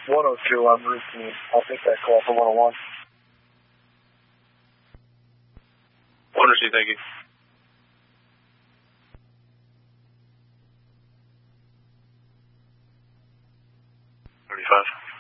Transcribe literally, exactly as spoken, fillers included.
one oh two on route to me. I'll take that call for one oh one. Understood, thank you. thirty-five.